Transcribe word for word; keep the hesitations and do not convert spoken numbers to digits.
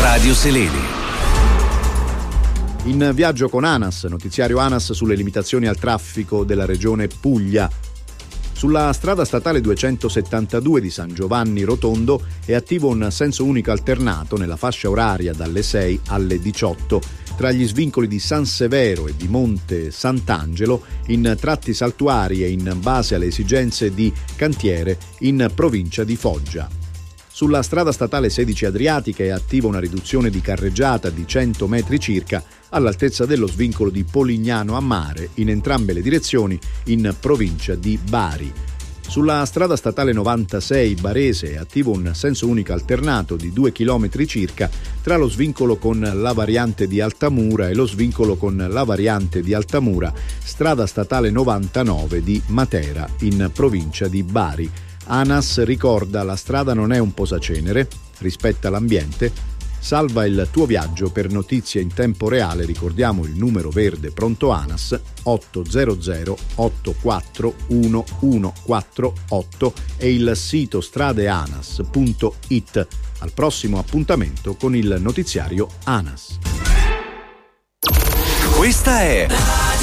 Radio Seleni. In viaggio con ANAS, notiziario ANAS sulle limitazioni al traffico della regione Puglia. Sulla strada statale duecentosettantadue di San Giovanni Rotondo è attivo un senso unico alternato nella fascia oraria dalle sei alle diciotto tra gli svincoli di San Severo e di Monte Sant'Angelo in tratti saltuari e in base alle esigenze di cantiere in provincia di Foggia. Sulla strada statale sedici Adriatica è attiva una riduzione di carreggiata di cento metri circa all'altezza dello svincolo di Polignano a Mare in entrambe le direzioni in provincia di Bari. Sulla strada statale novantasei Barese è attivo un senso unico alternato di due chilometri circa tra lo svincolo con la variante di Altamura e lo svincolo con la variante di Altamura, strada statale novantanove di Matera in provincia di Bari. ANAS ricorda: la strada non è un posacenere, rispetta l'ambiente, salva il tuo viaggio. Per notizie in tempo reale ricordiamo il numero verde pronto ANAS otto zero zero otto quattro uno uno quattro otto e il sito stradeanas punto it. Al prossimo appuntamento con il notiziario ANAS. Questa è